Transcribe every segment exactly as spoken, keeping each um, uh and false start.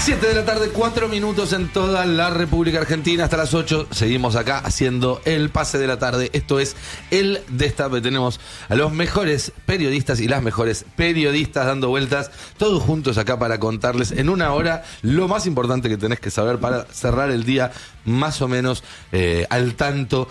siete de la tarde, cuatro minutos en toda la República Argentina. Hasta las ocho seguimos acá haciendo el pase de la tarde. Esto es El Destape. Tenemos a los mejores periodistas y las mejores periodistas dando vueltas, todos juntos acá para contarles en una hora lo más importante que tenés que saber para cerrar el día más o menos eh, al tanto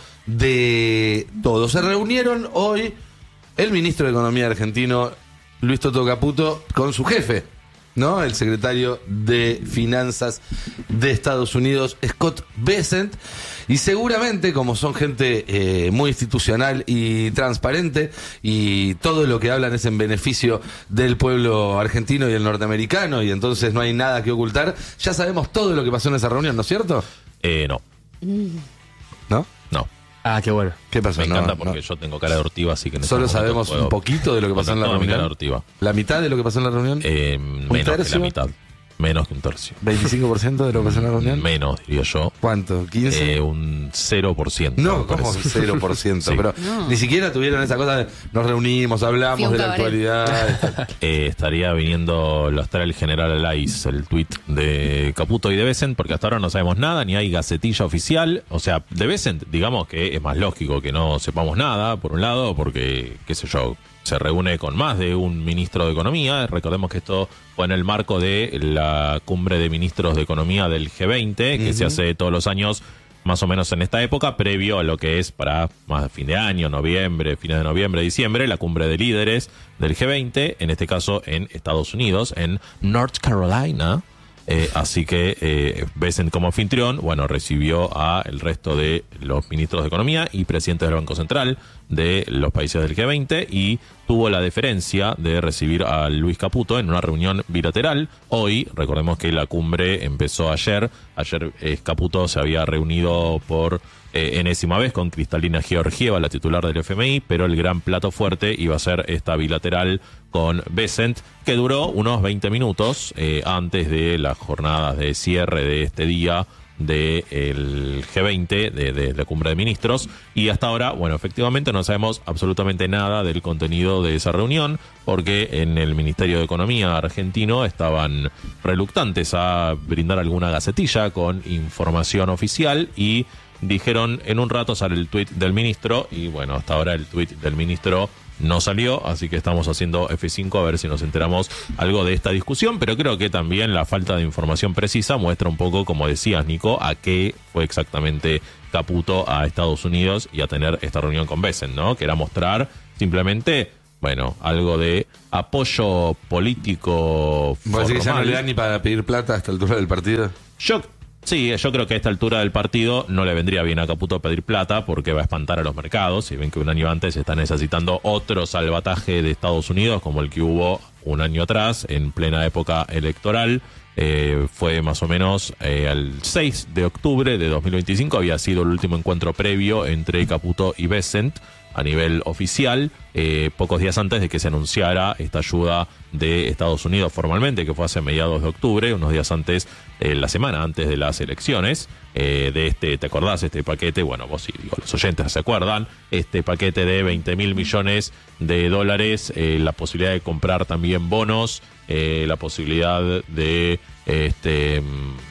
de todo. Se reunieron hoy el ministro de Economía argentino, Luis Toto Caputo, con su jefe, ¿no? El secretario de Finanzas de Estados Unidos, Scott Bessent, y seguramente, como son gente eh, muy institucional y transparente, y todo lo que hablan es en beneficio del pueblo argentino y el norteamericano, y entonces no hay nada que ocultar, ya sabemos todo lo que pasó en esa reunión, ¿no es cierto? Eh, no. ¿No? No. Ah, qué bueno. ¿Qué pasó? Me encanta No, porque no. yo tengo cara de ortiva, así que... en Solo este momento sabemos puedo un poquito de lo que pasó en la contar toda mi cara de reunión. ortiva. ¿La mitad de lo que pasó en la reunión? Eh, menos que tercio? la mitad. Menos que un tercio. ¿veinticinco por ciento de lo que pasó en la reunión? Menos, diría yo. ¿Cuánto? ¿quince? Eh, un cero por ciento. No, me como parece. cero por ciento, Sí. pero No. ni siquiera tuvieron esa cosa de nos reunimos, hablamos Fui a un de la cabaret. actualidad. Eh, estaría viniendo, lo estará el general Alais, el tuit de Caputo y de Bessent, porque hasta ahora no sabemos nada, ni hay gacetilla oficial. O sea, de Bessent, digamos que es más lógico que no sepamos nada, por un lado, porque, qué sé yo, se reúne con más de un ministro de Economía. Recordemos que esto fue en el marco de la cumbre de ministros de Economía del G veinte, que Uh-huh. se hace todos los años, más o menos en esta época, previo a lo que es para más fin de año, noviembre, fines de noviembre, diciembre, la cumbre de líderes del G veinte, en este caso en Estados Unidos, en North Carolina. Eh, así que eh, Bessent como anfitrión, bueno, recibió a el resto de los ministros de Economía y presidentes del Banco Central de los países del G veinte y tuvo la deferencia de recibir a Luis Caputo en una reunión bilateral. Hoy, recordemos que la cumbre empezó ayer. Ayer eh, Caputo se había reunido por eh, enésima vez con Cristalina Georgieva, la titular del F M I, pero el gran plato fuerte iba a ser esta bilateral con Bessent, que duró unos veinte minutos eh, antes de las jornadas de cierre de este día del G veinte, de, de la cumbre de ministros, y hasta ahora, bueno, efectivamente no sabemos absolutamente nada del contenido de esa reunión, porque en el Ministerio de Economía argentino estaban reluctantes a brindar alguna gacetilla con información oficial, y dijeron en un rato sale el tuit del ministro, y bueno, hasta ahora el tuit del ministro no salió, así que estamos haciendo F cinco a ver si nos enteramos algo de esta discusión, pero creo que también la falta de información precisa muestra un poco, como decías, Nico, a qué fue exactamente Caputo a Estados Unidos y a tener esta reunión con Bessent, ¿no? Que era mostrar simplemente, bueno, algo de apoyo político ¿Vos decís que ya no formal. le dan ni para pedir plata a esta altura del partido? Yo, sí, yo creo que a esta altura del partido no le vendría bien a Caputo pedir plata porque va a espantar a los mercados. Si ven que un año antes está necesitando otro salvataje de Estados Unidos, como el que hubo un año atrás, en plena época electoral. Eh, fue más o menos eh, el seis de octubre de dos mil veinticinco, había sido el último encuentro previo entre Caputo y Bessent a nivel oficial, eh, pocos días antes de que se anunciara esta ayuda de Estados Unidos formalmente, que fue hace mediados de octubre, unos días antes, eh, la semana antes de las elecciones, eh, de este, ¿te acordás? Este paquete, bueno, vos sí, digo, los oyentes se acuerdan, este paquete de veinte mil millones de dólares, eh, la posibilidad de comprar también bonos, eh, la posibilidad de este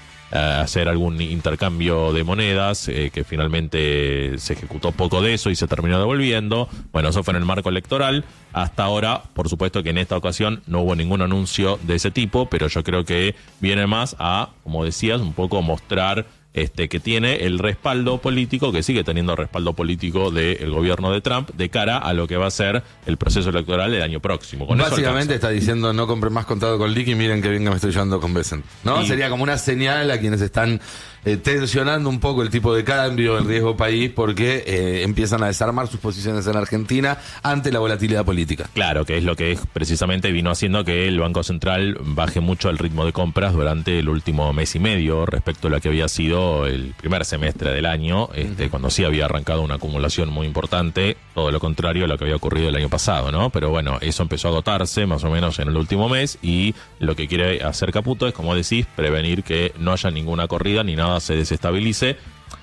hacer algún intercambio de monedas, eh, que finalmente se ejecutó poco de eso y se terminó devolviendo. Bueno, eso fue en el marco electoral. Hasta ahora, por supuesto que en esta ocasión no hubo ningún anuncio de ese tipo, pero yo creo que viene más a, como decías, un poco mostrar este que tiene el respaldo político, que sigue teniendo respaldo político del gobierno de Trump de cara a lo que va a ser el proceso electoral del año próximo. Con Básicamente eso está diciendo no compren más contado con Lick y miren que bien que me estoy llevando con Bessent, ¿no? Y- Sería como una señal a quienes están eh, tensionando un poco el tipo de cambio, el riesgo país, porque eh, empiezan a desarmar sus posiciones en Argentina ante la volatilidad política. Claro, que es lo que es, precisamente vino haciendo que el Banco Central baje mucho el ritmo de compras durante el último mes y medio respecto a lo que había sido el primer semestre del año, este, uh-huh. cuando sí había arrancado una acumulación muy importante, todo lo contrario a lo que había ocurrido el año pasado, ¿no? Pero bueno, eso empezó a agotarse más o menos en el último mes, y lo que quiere hacer Caputo es, como decís, prevenir que no haya ninguna corrida ni nada se desestabilice.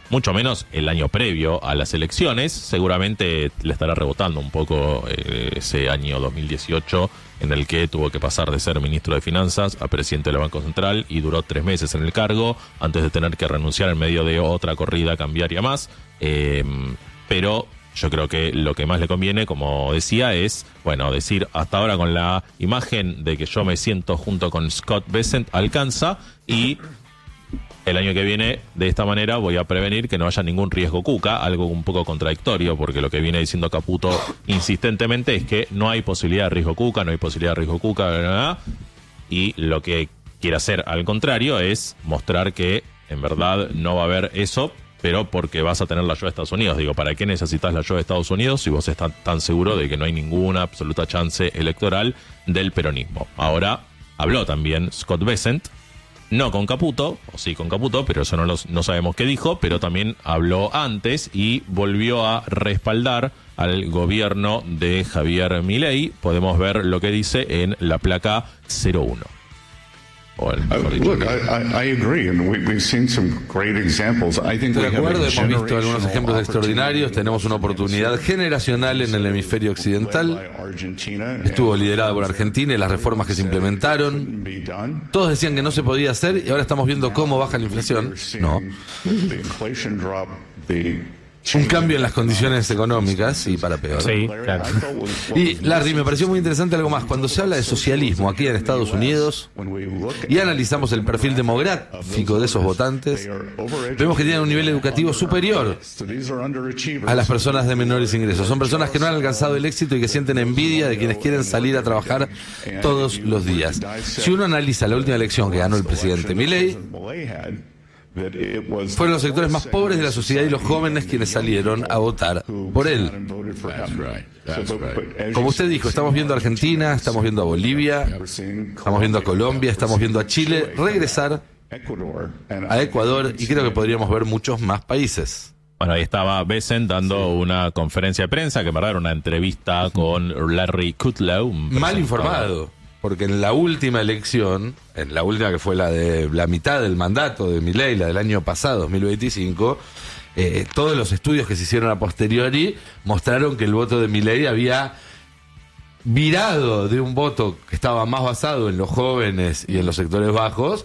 mucho menos el año previo a las elecciones. Seguramente le estará rebotando un poco eh, ese año dos mil dieciocho en el que tuvo que pasar de ser ministro de Finanzas a presidente del Banco Central y duró tres meses en el cargo antes de tener que renunciar en medio de otra corrida cambiaria más. Eh, pero yo creo que lo que más le conviene, como decía, es, bueno, decir hasta ahora con la imagen de que yo me siento junto con Scott Bessent alcanza, y el año que viene, de esta manera, voy a prevenir que no haya ningún riesgo Cuca, algo un poco contradictorio, porque lo que viene diciendo Caputo insistentemente es que no hay posibilidad de riesgo Cuca, no hay posibilidad de riesgo Cuca, bla, bla, bla, y lo que quiere hacer al contrario es mostrar que en verdad no va a haber eso, pero porque vas a tener la ayuda de Estados Unidos. Digo, ¿para qué necesitas la ayuda de Estados Unidos si vos estás tan seguro de que no hay ninguna absoluta chance electoral del peronismo? Ahora, habló también Scott Bessent, no con Caputo, o sí con Caputo, pero eso no, los, no sabemos qué dijo, pero también habló antes y volvió a respaldar al gobierno de Javier Milei. Podemos ver lo que dice en la placa cero uno. Uh, look, I, I agree, and we, we've seen some great examples. I think Estoy de acuerdo, hemos visto algunos ejemplos extraordinarios. Tenemos una oportunidad generacional en el hemisferio occidental. Estuvo liderada por Argentina y las reformas que se implementaron. Todos decían que no se podía hacer y ahora estamos viendo cómo baja la inflación. No. Un cambio en las condiciones económicas y para peor. Sí, claro. Y Larry, me pareció muy interesante algo más. Cuando se habla de socialismo aquí en Estados Unidos y analizamos el perfil demográfico de esos votantes, vemos que tienen un nivel educativo superior a las personas de menores ingresos. Son personas que no han alcanzado el éxito y que sienten envidia de quienes quieren salir a trabajar todos los días. Si uno analiza la última elección que ganó el presidente Milei, fueron los sectores más pobres de la sociedad y los jóvenes quienes salieron a votar por él. Como usted dijo, estamos viendo a Argentina, estamos viendo a Bolivia, estamos viendo a Colombia, estamos viendo a Chile regresar a Ecuador y creo que podríamos ver muchos más países. Bueno, ahí estaba Bessent dando sí. una conferencia de prensa, que en verdad era una entrevista con Larry Kudlow. Mal informado. Porque en la última elección, en la última que fue la de la mitad del mandato de Milei, la del año pasado, dos mil veinticinco, eh, todos los estudios que se hicieron a posteriori mostraron que el voto de Milei había virado de un voto que estaba más basado en los jóvenes y en los sectores bajos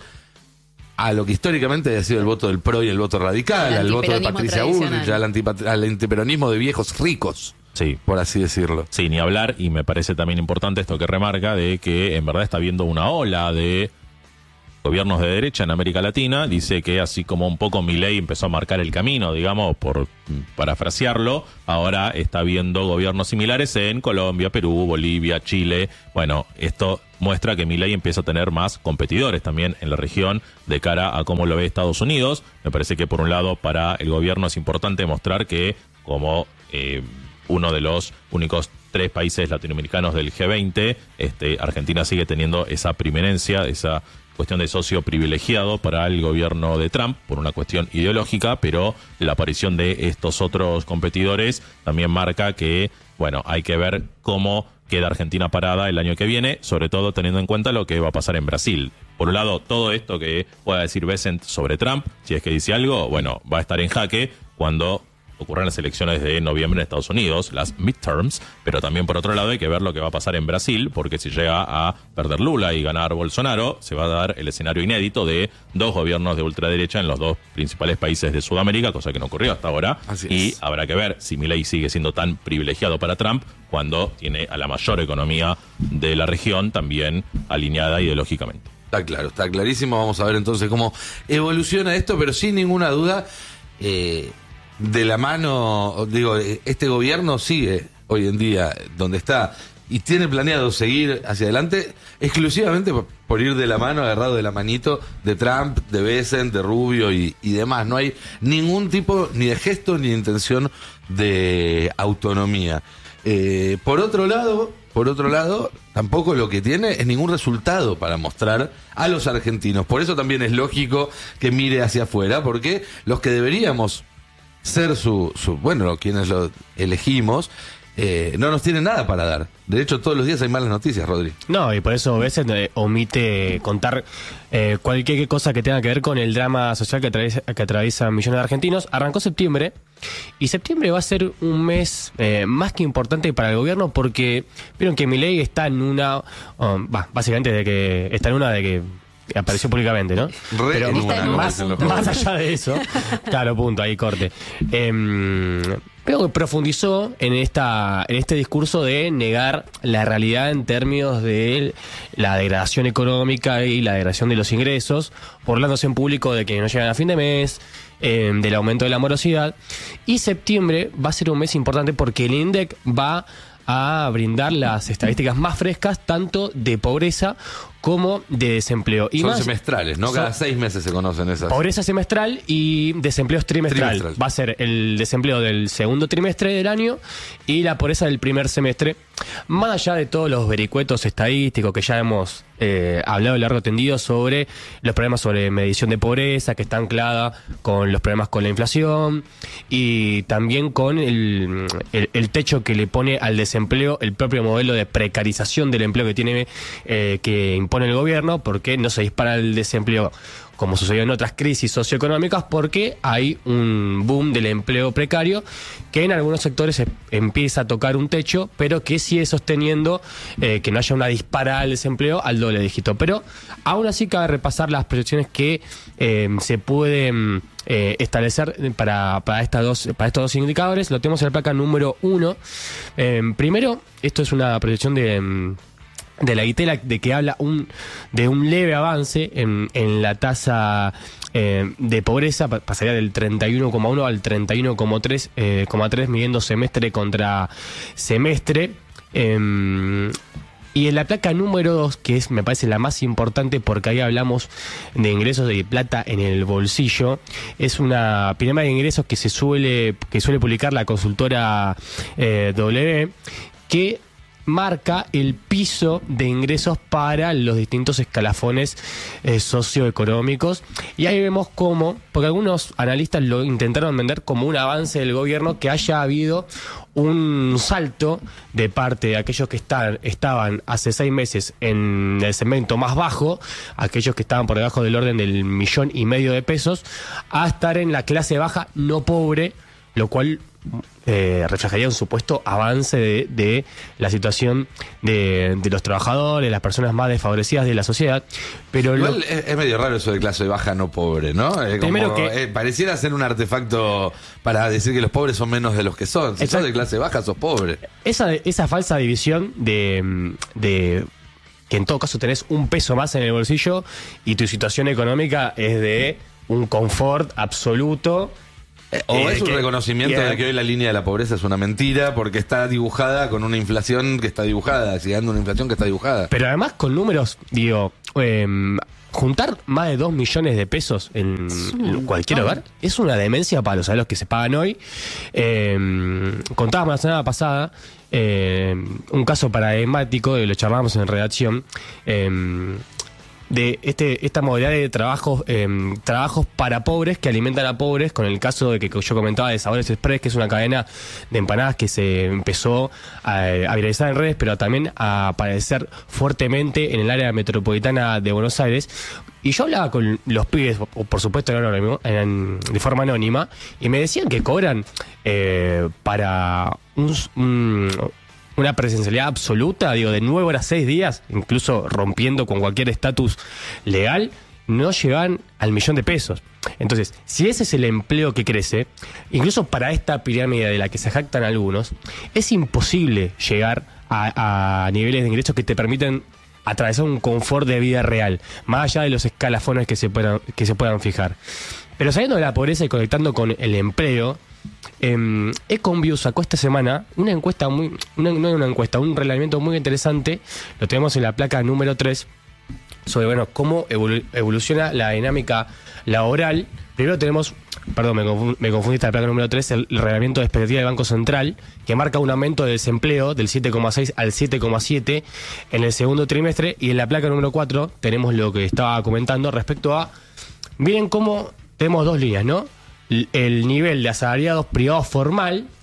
a lo que históricamente había sido el voto del PRO y el voto radical, al voto de Patricia Bullrich, al, antipat- al antiperonismo de viejos ricos. Sí, por así decirlo. Sí, ni hablar, y me parece también importante esto que remarca de que en verdad está habiendo una ola de gobiernos de derecha en América Latina. Dice que así como un poco Milei empezó a marcar el camino, digamos, por parafrasearlo, ahora está habiendo gobiernos similares en Colombia, Perú, Bolivia, Chile. Bueno, esto muestra que Milei empieza a tener más competidores también en la región de cara a cómo lo ve Estados Unidos. Me parece que por un lado para el gobierno es importante mostrar que como eh, uno de los únicos tres países latinoamericanos del G veinte, este, Argentina sigue teniendo esa preeminencia, esa cuestión de socio privilegiado para el gobierno de Trump, por una cuestión ideológica, pero la aparición de estos otros competidores también marca que, bueno, hay que ver cómo queda Argentina parada el año que viene, sobre todo teniendo en cuenta lo que va a pasar en Brasil. Por un lado, todo esto que pueda decir Bessent sobre Trump, si es que dice algo, bueno, va a estar en jaque cuando ocurran las elecciones de noviembre en Estados Unidos, las midterms, pero también por otro lado hay que ver lo que va a pasar en Brasil, porque si llega a perder Lula y ganar Bolsonaro, se va a dar el escenario inédito de dos gobiernos de ultraderecha en los dos principales países de Sudamérica, cosa que no ocurrió hasta ahora. Así y es. Habrá que ver si Milei sigue siendo tan privilegiado para Trump cuando tiene a la mayor economía de la región también alineada ideológicamente. Está claro, está clarísimo. Vamos a ver entonces cómo evoluciona esto, pero sin ninguna duda, eh, de la mano, digo, este gobierno sigue hoy en día donde está y tiene planeado seguir hacia adelante exclusivamente por, por ir de la mano, agarrado de la manito de Trump, de Bessent, de Rubio y, y demás. No hay ningún tipo ni de gesto ni de intención de autonomía. Eh, por otro lado, por otro lado, tampoco lo que tiene es ningún resultado para mostrar a los argentinos. Por eso también es lógico que mire hacia afuera, porque los que deberíamos ser su, su bueno, quienes lo elegimos, eh, no nos tiene nada para dar. De hecho, todos los días hay malas noticias, Rodri. No, y por eso a veces eh, omite contar eh, cualquier cosa que tenga que ver con el drama social que atraviesa, que atraviesan millones de argentinos. Arrancó septiembre, y septiembre va a ser un mes eh, más que importante para el gobierno, porque vieron que Milei está en una, um, bah, básicamente de que está en una de que apareció públicamente, ¿no? Re Pero en más, una, más, no, más allá de eso, claro, punto, ahí corte. Eh, pero que profundizó en esta en este discurso de negar la realidad en términos de la degradación económica y la degradación de los ingresos, burlándose en público de que no llegan a fin de mes, eh, del aumento de la morosidad. Y septiembre va a ser un mes importante porque el INDEC va a brindar las estadísticas más frescas, tanto de pobreza como de desempleo. Y Son más, semestrales, ¿no? Cada son, seis meses se conocen esas. Pobreza semestral y desempleo trimestral. Trimestral. Va a ser el desempleo del segundo trimestre del año y la pobreza del primer semestre. Más allá de todos los vericuetos estadísticos que ya hemos eh, hablado largo tendido sobre los problemas sobre medición de pobreza, que está anclada con los problemas con la inflación y también con el, el, el techo que le pone al desempleo el propio modelo de precarización del empleo que tiene eh, que impone el gobierno, porque no se dispara el desempleo como sucedió en otras crisis socioeconómicas, porque hay un boom del empleo precario que en algunos sectores se empieza a tocar un techo, pero que sigue sosteniendo eh, que no haya una disparada del desempleo al doble dígito. Pero aún así cabe repasar las proyecciones que eh, se pueden eh, establecer para, para, estas dos, para estos dos indicadores. Lo tenemos en la placa número uno. Eh, primero, esto es una proyección de... de la Itela, de que habla un de un leve avance en, en la tasa eh, de pobreza, pasaría del treinta y uno coma uno al treinta y uno coma tres, eh, midiendo semestre contra semestre. Eh, y en la placa número dos, que es, me parece la más importante porque ahí hablamos de ingresos de plata en el bolsillo, es una pirámide de ingresos que se suele que suele publicar la consultora eh, W, que marca el piso de ingresos para los distintos escalafones eh, socioeconómicos. Y ahí vemos cómo, porque algunos analistas lo intentaron vender como un avance del gobierno, que haya habido un salto de parte de aquellos que están, estaban hace seis meses en el segmento más bajo, aquellos que estaban por debajo del orden del millón y medio de pesos, a estar en la clase baja no pobre, lo cual Eh, reflejaría un supuesto avance de, de la situación de, de los trabajadores, las personas más desfavorecidas de la sociedad. Pero igual lo, es, es medio raro eso de clase baja no pobre, ¿no? Eh, como, primero que, eh, pareciera ser un artefacto para decir que los pobres son menos de los que son. Si sos de clase baja, sos pobre. Esa, esa falsa división de, de que en todo caso tenés un peso más en el bolsillo y tu situación económica es de un confort absoluto. O eh, es un que, reconocimiento yeah. de que hoy la línea de la pobreza es una mentira porque está dibujada con una inflación que está dibujada, llegando una inflación que está dibujada. Pero además con números, digo, eh, juntar más de dos millones de pesos en sí, cualquier hogar es una demencia para los salarios que se pagan hoy. Eh, contábamos la semana pasada eh, un caso paradigmático, y lo charlábamos en redacción, eh, de este esta modalidad de trabajos eh, trabajos para pobres que alimentan a pobres, con el caso de que yo comentaba de Sabores Express, que es una cadena de empanadas que se empezó a, a viralizar en redes, pero también a aparecer fuertemente en el área metropolitana de Buenos Aires. Y yo hablaba con los pibes, por supuesto de forma anónima, y me decían que cobran eh, para un... un una presencialidad absoluta, digo, de nueve horas, seis días, incluso rompiendo con cualquier estatus legal, no llegan al millón de pesos. Entonces, si ese es el empleo que crece, incluso para esta pirámide de la que se jactan algunos, es imposible llegar a, a niveles de ingresos que te permiten atravesar un confort de vida real, más allá de los escalafones que se puedan, que se puedan fijar. Pero saliendo de la pobreza y conectando con el empleo, Eh, Econview sacó esta semana una encuesta muy, una, no una encuesta, un relevamiento muy interesante, lo tenemos en la placa número tres, sobre bueno cómo evolu- evoluciona la dinámica laboral. Primero tenemos, perdón, me, confund, me confundiste, la placa número tres, el, el relevamiento de expectativa del Banco Central, que marca un aumento de desempleo del siete coma seis al siete coma siete en el segundo trimestre, y en la placa número cuatro tenemos lo que estaba comentando respecto a, miren cómo tenemos dos líneas, ¿no? El nivel de asalariados privados formal,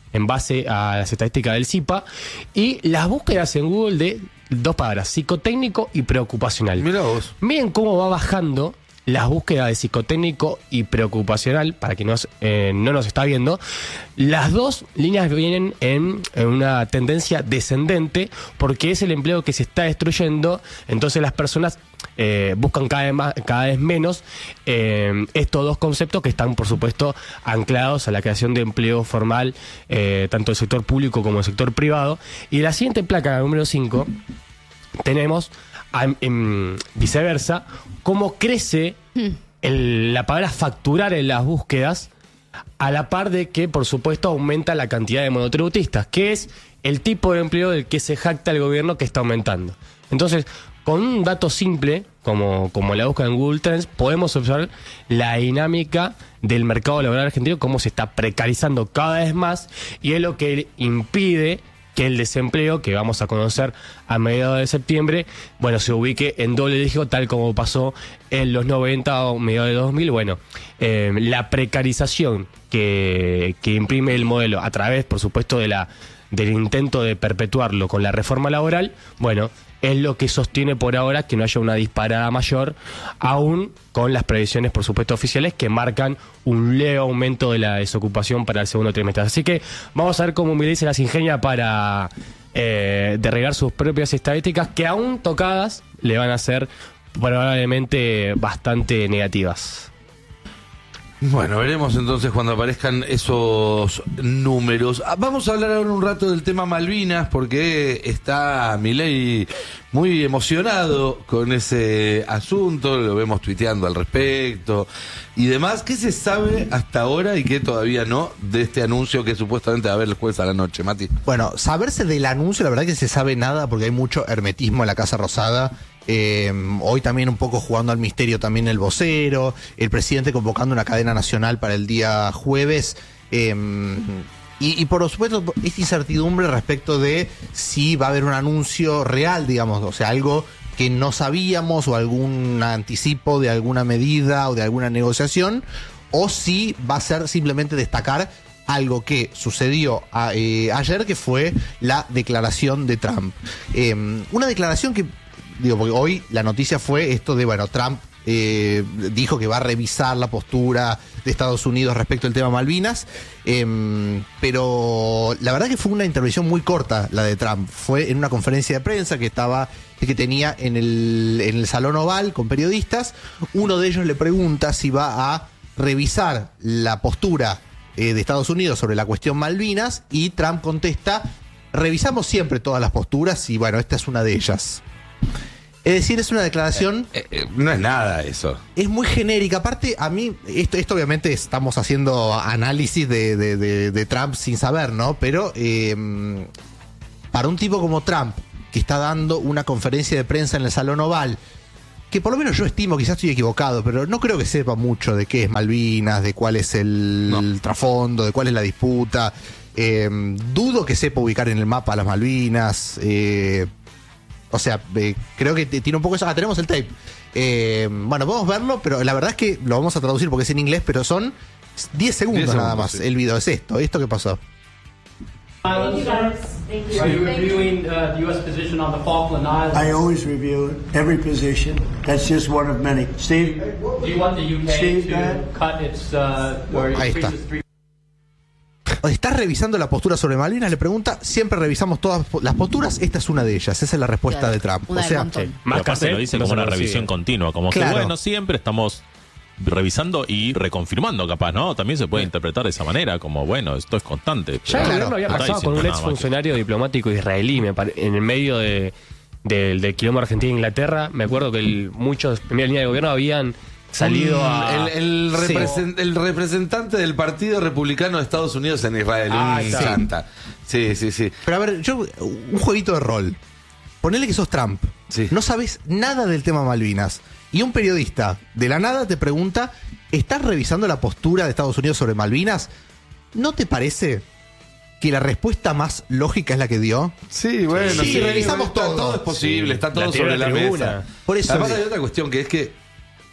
en base a las estadísticas del CIPA, y las búsquedas en Google de dos palabras, psicotécnico y preocupacional. Mirá vos. Miren cómo va bajando las búsquedas de psicotécnico y preocupacional, para quien nos, eh, no nos está viendo. Las dos líneas vienen en, en una tendencia descendente, porque es el empleo que se está destruyendo. Entonces las personas eh, buscan cada vez, más, cada vez menos eh, estos dos conceptos, que están, por supuesto, anclados a la creación de empleo formal, eh, tanto del sector público como del sector privado. Y la siguiente placa, la número cinco, tenemos En, en viceversa, cómo crece el, la palabra facturar en las búsquedas, a la par de que, por supuesto, aumenta la cantidad de monotributistas, que es el tipo de empleo del que se jacta el gobierno que está aumentando. Entonces, con un dato simple, como, como la búsqueda en Google Trends, podemos observar la dinámica del mercado laboral argentino, cómo se está precarizando cada vez más, y es lo que impide que el desempleo, que vamos a conocer a mediados de septiembre, bueno, se ubique en doble dígito, tal como pasó en los noventa o mediados de dos mil. Bueno, eh, la precarización que, que imprime el modelo a través, por supuesto, de la del intento de perpetuarlo con la reforma laboral, bueno, es lo que sostiene por ahora que no haya una disparada mayor, aún con las previsiones, por supuesto, oficiales, que marcan un leve aumento de la desocupación para el segundo trimestre. Así que vamos a ver cómo Milei se las ingenia para eh, derribar sus propias estadísticas, que aún tocadas le van a ser probablemente bastante negativas. Bueno, veremos entonces cuando aparezcan esos números. Ah, vamos a hablar ahora un rato del tema Malvinas, porque está Milei muy emocionado con ese asunto, lo vemos tuiteando al respecto y demás. ¿Qué se sabe hasta ahora y qué todavía no de este anuncio que supuestamente va a haber el jueves a la noche, Mati? Bueno, saberse del anuncio, la verdad que se sabe nada, porque hay mucho hermetismo en la Casa Rosada. Eh, hoy también un poco jugando al misterio también el vocero, el presidente convocando una cadena nacional para el día jueves, eh, y, y por supuesto esta incertidumbre respecto de si va a haber un anuncio real, digamos, o sea, algo que no sabíamos, o algún anticipo de alguna medida o de alguna negociación, o si va a ser simplemente destacar algo que sucedió a, eh, ayer, que fue la declaración de Trump. Eh, una declaración que, digo, porque hoy la noticia fue esto de, bueno, Trump eh, dijo que va a revisar la postura de Estados Unidos respecto al tema Malvinas, eh, pero la verdad que fue una intervención muy corta la de Trump. Fue en una conferencia de prensa que estaba que tenía en el, en el Salón Oval con periodistas. Uno de ellos le pregunta si va a revisar la postura eh, de Estados Unidos sobre la cuestión Malvinas, y Trump contesta: revisamos siempre todas las posturas y bueno, esta es una de ellas. Es decir, es una declaración... Eh, eh, no es nada eso. Es muy genérica. Aparte, a mí, esto, esto obviamente estamos haciendo análisis de, de, de, de Trump sin saber, ¿no? Pero eh, para un tipo como Trump, que está dando una conferencia de prensa en el Salón Oval, que por lo menos yo estimo, quizás estoy equivocado, pero no creo que sepa mucho de qué es Malvinas, de cuál es el, no. el trasfondo, de cuál es la disputa. Eh, dudo que sepa ubicar en el mapa las Malvinas. Eh, o sea, eh, creo que tiene un poco eso. Ah, tenemos el tape. Eh, bueno, podemos verlo, pero la verdad es que lo vamos a traducir porque es en inglés, pero son diez segundos, diez nada segundos, más. sí. El video es esto, esto que pasó. Thank you, guys. Thank you. Are you Thank you. reviewing uh, the U S position on the Falkland Islands? I always review every position. That's just one of many. Steve? Do you want the U K Steve, to go ahead. cut its, uh, or Ahí increase está. its three ¿Estás revisando la postura sobre Malvinas? Le pregunta. Siempre revisamos todas las posturas. Esta es una de ellas. Esa es la respuesta Claro, de Trump. una O del sea, montón. Pero Más aparte cassette, lo dice no como se una lo revisión sigue. continua, como Claro. que bueno, siempre estamos revisando y reconfirmando, capaz, ¿no? También se puede interpretar de esa manera, como bueno, esto es constante. Ya el pero gobierno había no está pasado con un diciendo ex nada más que- funcionario diplomático israelí, me pare- en el medio de, del del quilombo Argentina-Inglaterra. Me acuerdo que el, muchos en primera línea de gobierno habían salido Un- a... el, el, Sí. represen- el representante del Partido Republicano de Estados Unidos en Israel, Ah, un está. chanta. Sí, sí, sí. pero a ver, yo, un jueguito de rol. Ponele que sos Trump. Sí. No sabes nada del tema Malvinas. Y un periodista de la nada te pregunta: ¿estás revisando la postura de Estados Unidos sobre Malvinas? ¿No te parece que la respuesta más lógica es la que dio? Sí, bueno, Sí, revisamos está todo. Todo es posible, Sí. está todo La tiró sobre a la la tribuna. mesa. Por eso Además le- hay otra cuestión, que es que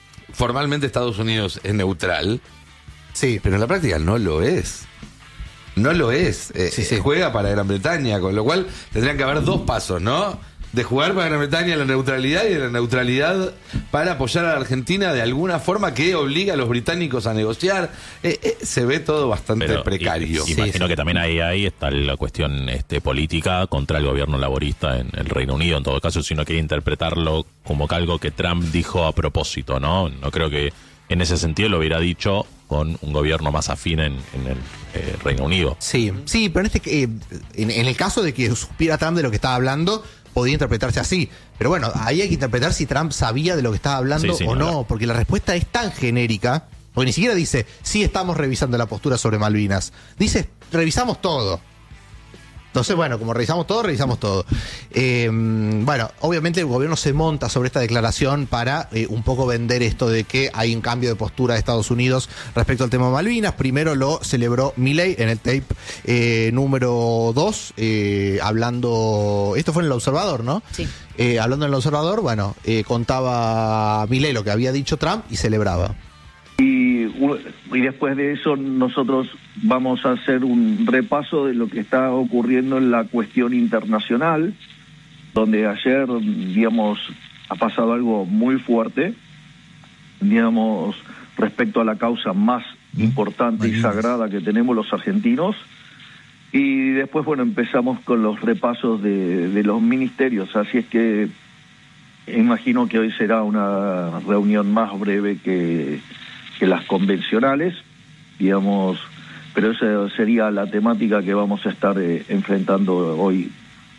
formalmente Estados Unidos es neutral, Sí. pero en la práctica no lo es. no lo es. Eh, Sí, sí. Juega para Gran Bretaña, con lo cual tendrían que haber dos pasos, ¿no? De jugar para Gran Bretaña la neutralidad y de la neutralidad para apoyar a la Argentina de alguna forma que obliga a los británicos a negociar. Eh, eh, se ve todo bastante Pero, precario. y- imagino sí. que también ahí, ahí está la cuestión este, política contra el gobierno laborista en el Reino Unido, en todo caso, si uno quiere interpretarlo como que algo que Trump dijo a propósito, ¿no? No creo que en ese sentido lo hubiera dicho con un gobierno más afín en, en el eh, Reino Unido. Sí, sí, pero en, este, eh, en, en el caso de que supiera Trump de lo que estaba hablando, podía interpretarse así. Pero bueno, ahí hay que interpretar si Trump sabía de lo que estaba hablando Sí, sí, o ni no, hablar. porque la respuesta es tan genérica, porque ni siquiera dice, sí estamos revisando la postura sobre Malvinas. Dice, revisamos todo. Entonces, bueno, como revisamos todo, revisamos todo. Eh, bueno, obviamente el gobierno se monta sobre esta declaración para eh, un poco vender esto de que hay un cambio de postura de Estados Unidos respecto al tema Malvinas. Primero lo celebró Milei en el tape eh, número dos, eh, hablando, esto fue en El Observador, ¿no? Sí. Eh, hablando en El Observador, bueno, eh, contaba Milei lo que había dicho Trump y celebraba. Y, y después de eso nosotros vamos a hacer un repaso de lo que está ocurriendo en la cuestión internacional, donde ayer, digamos, ha pasado algo muy fuerte, digamos, respecto a la causa más importante y sagrada que tenemos los argentinos. Y después, bueno, empezamos con los repasos de, de los ministerios, así es que imagino que hoy será una reunión más breve que... que las convencionales, digamos, pero esa sería la temática que vamos a estar eh, enfrentando hoy.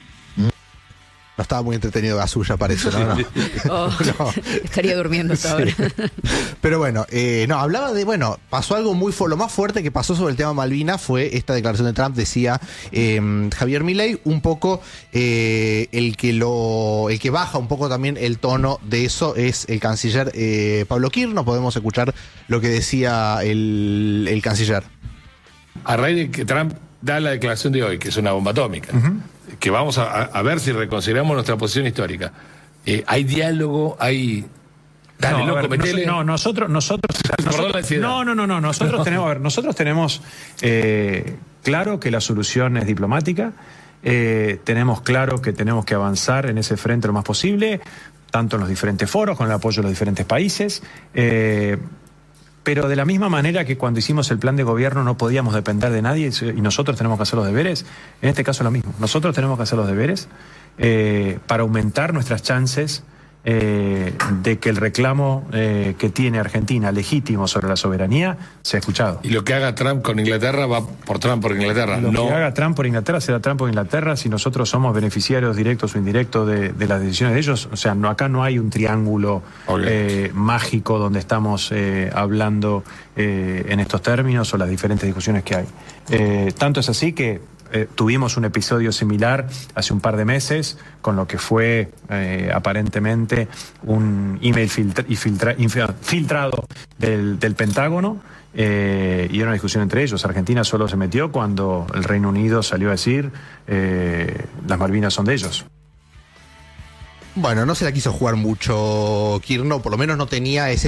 No estaba muy entretenido Gasulla, parece, ¿no? No. Oh, No. estaría durmiendo hasta ahora. Pero bueno, eh, no, hablaba de, bueno, pasó algo muy fuerte, lo más fuerte que pasó sobre el tema Malvinas fue esta declaración de Trump, decía eh, Javier Milei, un poco eh, el que lo, el que baja un poco también el tono de eso es el canciller eh, Pablo Kirchner. Podemos escuchar lo que decía el, el canciller. A raíz de que Trump da la declaración de hoy, que es una bomba atómica, uh-huh. que vamos a, a ver si reconsideramos nuestra posición histórica. Eh, hay diálogo, hay... Dale, no, loco, ver, metele. No, nosotros, nosotros, nosotros no, no, no, no, nosotros tenemos, a ver, nosotros tenemos eh, claro que la solución es diplomática, eh, tenemos claro que tenemos que avanzar en ese frente lo más posible, tanto en los diferentes foros, con el apoyo de los diferentes países, eh, pero de la misma manera que cuando hicimos el plan de gobierno no podíamos depender de nadie y nosotros tenemos que hacer los deberes, en este caso es lo mismo. Nosotros tenemos que hacer los deberes eh, para aumentar nuestras chances eh, de que el reclamo eh, que tiene Argentina legítimo sobre la soberanía sea escuchado. Y lo que haga Trump con Inglaterra va por Trump por Inglaterra. Lo no. que haga Trump por Inglaterra será Trump por Inglaterra si nosotros somos beneficiarios directos o indirectos de, de las decisiones de ellos. O sea, no, acá no hay un triángulo okay. eh, mágico donde estamos eh, hablando eh, en estos términos o las diferentes discusiones que hay. Eh, tanto es así que Eh, tuvimos un episodio similar hace un par de meses con lo que fue eh, aparentemente un email filtra y filtra infil filtrado del, del Pentágono eh, y era una discusión entre ellos. Argentina solo se metió cuando el Reino Unido salió a decir eh, las Malvinas son de ellos. Bueno, no se la quiso jugar mucho Kirchner, por lo menos no tenía ese